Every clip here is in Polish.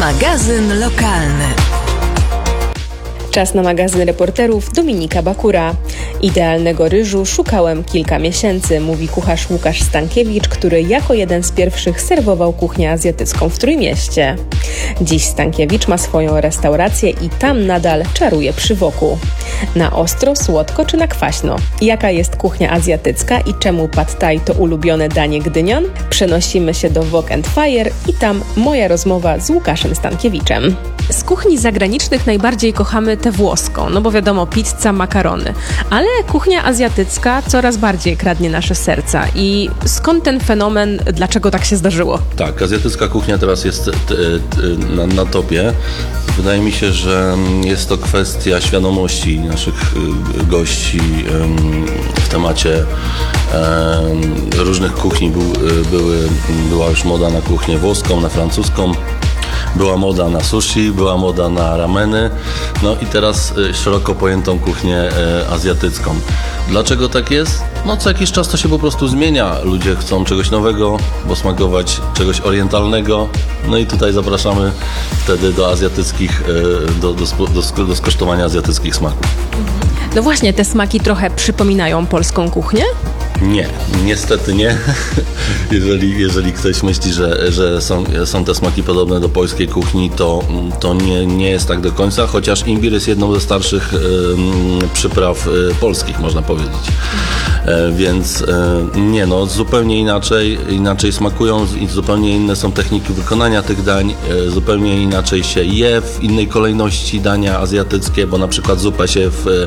Magazyn lokalny. Czas na magazyn reporterów Dominika Bakura. Idealnego ryżu szukałem kilka miesięcy, mówi kucharz Łukasz Stankiewicz, który jako jeden z pierwszych serwował kuchnię azjatycką w Trójmieście. Dziś Stankiewicz ma swoją restaurację i tam nadal czaruje przy woku. Na ostro, słodko czy na kwaśno? Jaka jest kuchnia azjatycka i czemu pad thai to ulubione danie Gdynian? Przenosimy się do Wok & Fire i tam moja rozmowa z Łukaszem Stankiewiczem. Z kuchni zagranicznych najbardziej kochamy tę włoską, no bo wiadomo, pizza, makarony. Ale kuchnia azjatycka coraz bardziej kradnie nasze serca. I skąd ten fenomen, dlaczego tak się zdarzyło? Tak, azjatycka kuchnia teraz jest na topie. Wydaje mi się, że jest to kwestia świadomości naszych gości w temacie różnych kuchni. Była już moda na kuchnię włoską, na francuską. Była moda na sushi, była moda na rameny, no i teraz szeroko pojętą kuchnię azjatycką. Dlaczego tak jest? No co jakiś czas to się po prostu zmienia. Ludzie chcą czegoś nowego, posmakować czegoś orientalnego. No i tutaj zapraszamy wtedy do azjatyckich, do skosztowania azjatyckich smaków. No właśnie, te smaki trochę przypominają polską kuchnię? Nie, niestety nie. Jeżeli ktoś myśli, że są te smaki podobne do polskiej kuchni, to nie jest tak do końca, chociaż imbir jest jedną ze starszych przypraw polskich, można powiedzieć. Więc nie, no zupełnie inaczej smakują, zupełnie inne są techniki wykonania tych dań, zupełnie inaczej się je, w innej kolejności dania azjatyckie, bo na przykład zupę się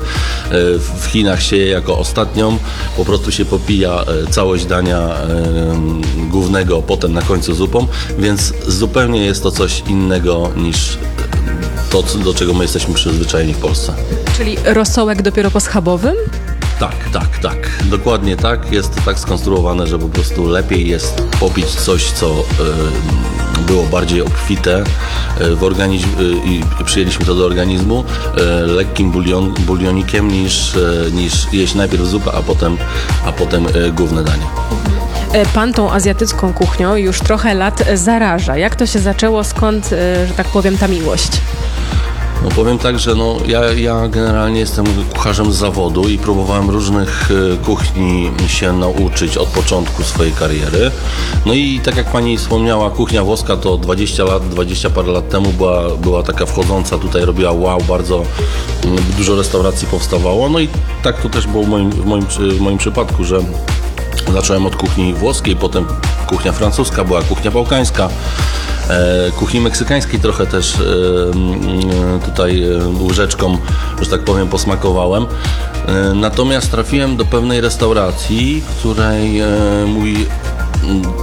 w Chinach się je jako ostatnią, po prostu się popija całość dania głównego, potem na końcu zupą, więc zupełnie jest to coś innego niż to, do czego my jesteśmy przyzwyczajeni w Polsce. Czyli rosołek dopiero po schabowym? Tak. Dokładnie tak. Jest to tak skonstruowane, że po prostu lepiej jest popić coś, co było bardziej obfite w organizm i przyjęliśmy to do organizmu lekkim bulionikiem niż jeść najpierw zupę, a potem główne danie. Pan tą azjatycką kuchnią już trochę lat zaraża. Jak to się zaczęło? Skąd, że tak powiem, ta miłość? No powiem tak, że ja generalnie jestem kucharzem z zawodu i próbowałem różnych kuchni się nauczyć od początku swojej kariery. No i tak jak pani wspomniała, kuchnia włoska to 20 parę lat temu była taka wchodząca, tutaj robiła wow, bardzo dużo restauracji powstawało. No i tak to też było w moim przypadku, że zacząłem od kuchni włoskiej, potem kuchnia francuska, była kuchnia bałkańska. Kuchni meksykańskiej trochę też tutaj łyżeczką, że tak powiem, posmakowałem. Natomiast trafiłem do pewnej restauracji, której mój